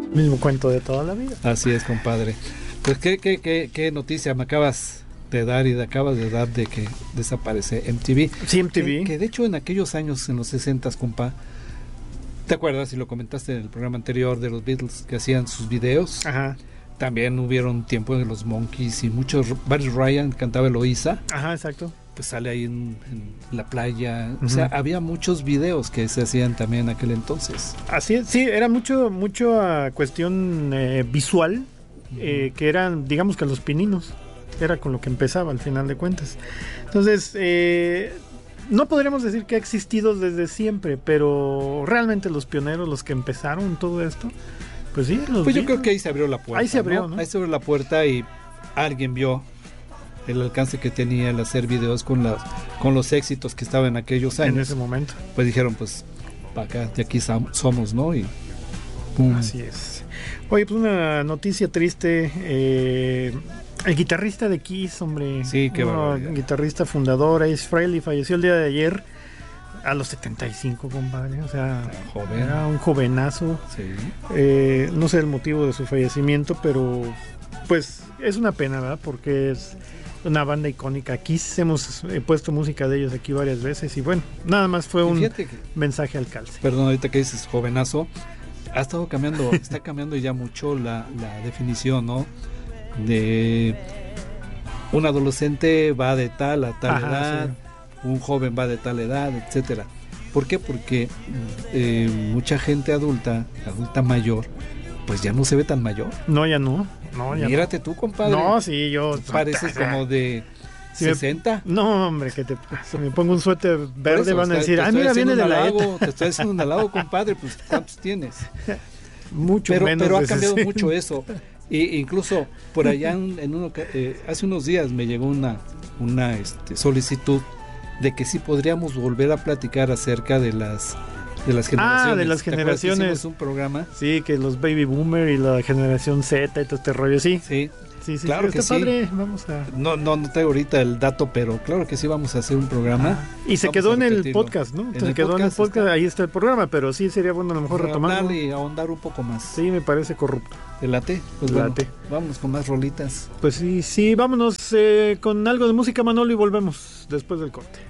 Mismo cuento de toda la vida. Así es, compadre. Pues qué noticia me acabas de dar de que desaparece MTV. Sí, MTV. Que de hecho en aquellos años, en los 60, compa, ¿te acuerdas? Y lo comentaste en el programa anterior de los Beatles que hacían sus videos. Ajá. También hubieron tiempo de los Monkees y Barry Ryan cantaba Eloísa. Ajá, exacto. Pues sale ahí en la playa. Uh-huh. O sea, había muchos videos que se hacían también en aquel entonces. Así es, sí, era mucho cuestión visual, que eran, digamos que los pininos. Era con lo que empezaba al final de cuentas. Entonces, no podríamos decir que ha existido desde siempre, pero realmente los pioneros, los que empezaron todo esto, pues sí. Pues yo creo que ahí se abrió la puerta. Ahí se abrió, ¿no? Ahí se abrió la puerta y alguien vio el alcance que tenía el hacer videos con los éxitos que estaban en aquellos años. En ese momento. Pues dijeron, pues, para acá, de aquí somos, ¿no? Y ¡pum! Así es. Oye, pues una noticia triste. El guitarrista de Kiss, hombre. Sí, qué barbaridad. Guitarrista fundador, Ace Frehley, falleció el día de ayer a los 75, compadre. O sea, joven. Era un jovenazo. Sí. No sé el motivo de su fallecimiento, pero pues es una pena, ¿verdad? Porque es una banda icónica. Kiss, hemos puesto música de ellos aquí varias veces y bueno, nada más fue un mensaje al calce. Perdón, ahorita que dices jovenazo, está cambiando ya mucho la definición, ¿no? De un adolescente va de tal a tal edad, sí. Un joven va de tal edad, etcétera. ¿Por qué? Porque mucha gente adulta mayor, pues ya no se ve tan mayor. No, ya no. Mírate tú, compadre. No, sí, yo pareces como de 60. No, hombre, que si me pongo un suéter verde eso, van a decir, mira, viene de la ETA. Te estoy haciendo un halago, compadre, pues ¿cuántos tienes? Mucho menos. Pero ha cambiado mucho eso. Incluso por allá hace unos días me llegó una solicitud de que sí podríamos volver a platicar acerca de las generaciones. De las generaciones. Hicimos un programa. Sí, que los baby boomer y la generación Z y todo este rollo, sí. Sí, claro que sí. Padre, vamos a... No traigo ahorita el dato, pero claro que sí vamos a hacer un programa. Y se quedó en el podcast, ¿no? Se quedó en el podcast, ahí está el programa, pero sí sería bueno a lo mejor retomarlo. Y ahondar un poco más. Sí, me parece corrupto. ¿Te late? Pues late. Bueno, vámonos con más rolitas. Pues sí, vámonos con algo de música, Manolo, y volvemos después del corte.